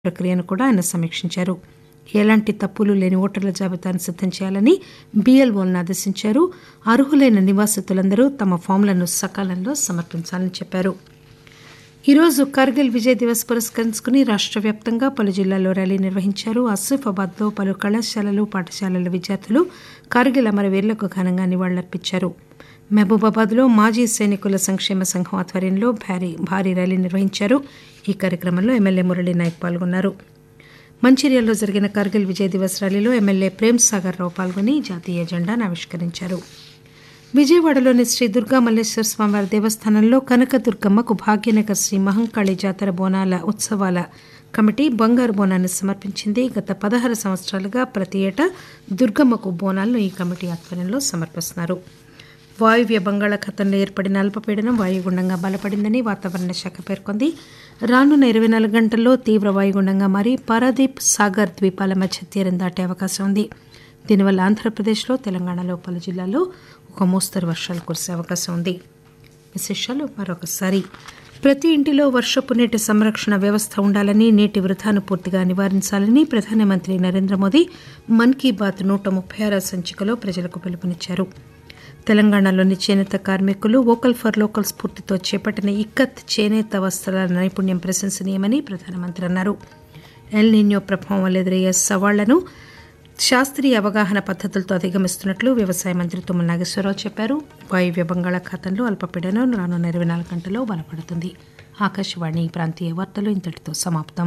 ప్రక్రియను కూడా ఆయన సమీక్షించారు. ఎలాంటి తప్పులు లేని ఓటర్ల జాబితాను సిద్దం చేయాలని బీఎల్ఓలను ఆదేశించారు. అర్హులైన నివాసితులందరూ తమ ఫాంలను సకాలంలో సమర్పించాలని చెప్పారు. ఈరోజు కార్గిల్ విజయ్ దివస్ పురస్కరించుకుని రాష్ట్ర వ్యాప్తంగా పలు జిల్లాల్లో ర్యాలీ నిర్వహించారు. ఆసిఫాబాద్లో పలు కళాశాలలు పాఠశాలల విద్యార్థులు కార్గిల్ అమరవీరులకు ఘనంగా నివాళులర్పించారు. మహబూబాబాద్లో మాజీ సైనికుల సంక్షేమ సంఘం ఆధ్వర్యంలో భారీ ర్యాలీ నిర్వహించారు. ఈ కార్యక్రమంలో ఎమ్మెల్యే మురళీ నాయక్ పాల్గొన్నారు. మంచిర్యాలలో జరిగిన కార్గిల్ విజయ్ దివస్ ర్యాలీలో ఎమ్మెల్యే ప్రేమ్ సాగర్ రావు పాల్గొని జాతీయ జెండాను ఆవిష్కరించారు. విజయవాడలోని శ్రీ దుర్గా మల్లేశ్వర స్వామివారి దేవస్థానంలో కనకదుర్గమ్మకు భాగ్యనగర్ శ్రీ మహంకాళి జాతర బోనాల ఉత్సవాల కమిటీ బంగారు బోనాన్ని సమర్పించింది. గత 16 సంవత్సరాలుగా ప్రతి ఏటా దుర్గమ్మకు బోనాలను ఈ కమిటీ ఆధ్వర్యంలో సమర్పిస్తున్నారు. వాయువ్య బంగాళాఖాతంలో ఏర్పడిన అల్పపీడనం వాయుగుండంగా బలపడిందని వాతావరణ శాఖ పేర్కొంది. రానున్న 24 గంటల్లో తీవ్ర వాయుగుండంగా మారి పారాదీప్ సాగర్ ద్వీపాల మధ్య తీరం దాటే అవకాశం ఉంది. దీనివల్ల ఆంధ్రప్రదేశ్లో తెలంగాణలో పలు జిల్లాల్లో ఒక మోస్తరు వర్షాలు కురిసే అవకాశం ఉంది. విశేషాలు మరొకసారి. ప్రతి ఇంటిలో వర్షపు నీటి సంరక్షణ వ్యవస్థ ఉండాలని, నీటి వృధాను పూర్తిగా నివారించాలని ప్రధానమంత్రి నరేంద్ర మోదీ మన్ కీ బాత్ 136వ సంచికలో ప్రజలకు పిలుపునిచ్చారు. తెలంగాణలోని చేనేత కార్మికులు వోకల్ ఫర్ లోకల్ స్ఫూర్తితో చేపట్టిన ఇక్కత్ చేనేత వస్త్రాల నైపుణ్యం ప్రశంసనీయమని ప్రధానమంత్రి అన్నారు. ఎల్ నిన్యో ప్రభావం వల్ల ఎదురయ్యే సవాళ్లను శాస్త్రీయ అవగాహన పద్ధతులతో అధిగమిస్తున్నట్లు వ్యవసాయ మంత్రి తుమ్మల నాగేశ్వరరావు చెప్పారు. వాయువ్య బంగాళాఖాతంలో అల్పపీడనం రానున్న 24 గంటల్లో బలపడుతుంది. ఆకాశవాణి ప్రాంతీయ వార్తలు ఇంతటితో సమాప్తం.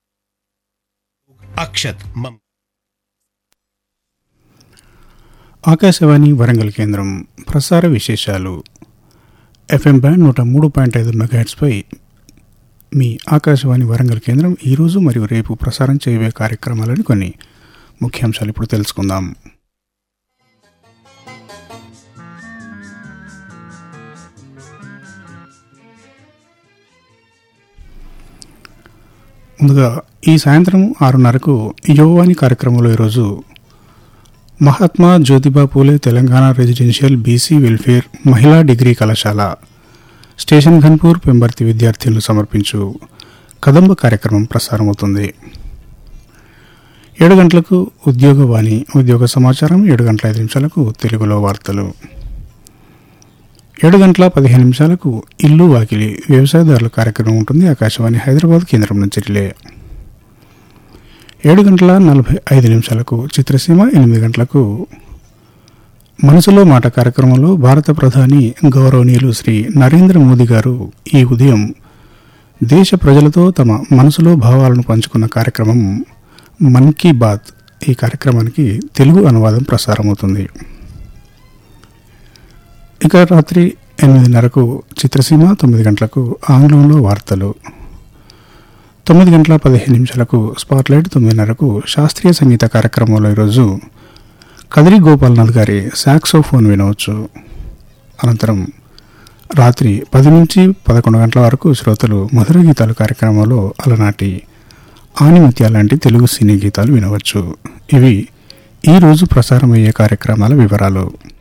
ఆకాశవాణి వరంగల్ కేంద్రం ప్రసార విశేషాలు. ఎఫ్ఎం బ్యాండ్ 103.5 మెగాహెర్ట్జ్పై మీ ఆకాశవాణి వరంగల్ కేంద్రం ఈరోజు మరియు రేపు ప్రసారం చేయబోయే కార్యక్రమాలని కొన్ని ముఖ్యాంశాలు ఇప్పుడు తెలుసుకుందాం. ముందుగా ఈ సాయంత్రం 6:30కు యువవాణి కార్యక్రమంలో ఈరోజు Mahatma Jyotiba Phule Telangana residential BC welfare మహిళా డిగ్రీ కళాశాల స్టేషన్ ఘన్పూర్ పెంబర్తి విద్యార్థులను సమర్పించు కదంబ కార్యక్రమం ప్రసారమవుతుంది. 7 గంటలకు ఉద్యోగవాణి ఉద్యోగ సమాచారం, 7 గంటల 5 నిమిషాలకు తెలుగులో వార్తలు, 7 గంటల 15 నిమిషాలకు ఇల్లు వాకిలి వ్యవసాయదారుల కార్యక్రమం ఉంటుంది. ఆకాశవాణి హైదరాబాద్ కేంద్రం నుంచి రిలే. 7 గంటల 45 నిమిషాలకు చిత్రసీమ, 8 గంటలకు మనసులో మాట కార్యక్రమంలో భారత ప్రధాని గౌరవనీయులు శ్రీ నరేంద్ర మోదీ గారు ఈ ఉదయం దేశ ప్రజలతో తమ మనసులో భావాలను పంచుకున్న కార్యక్రమం మన్ కీ బాత్. ఈ కార్యక్రమానికి తెలుగు అనువాదం ప్రసారమవుతుంది. ఇక రాత్రి 8:30కు చిత్రసీమ, 9 గంటలకు ఆంగ్లంలో వార్తలు, 9 గంటల 15 నిమిషాలకు స్పాట్లైట్, 9:30కు శాస్త్రీయ సంగీత కార్యక్రమంలో ఈరోజు కదిరి గోపాల్నాథ్ గారి సాక్సోఫోన్ వినవచ్చు. అనంతరం రాత్రి 10 నుంచి 11 గంటల వరకు శ్రోతలు మధుర గీతాలు కార్యక్రమంలో అలనాటి ఆనిముత్య లాంటి తెలుగు సినీ గీతాలు వినవచ్చు. ఇవి ఈరోజు ప్రసారమయ్యే కార్యక్రమాల వివరాలు.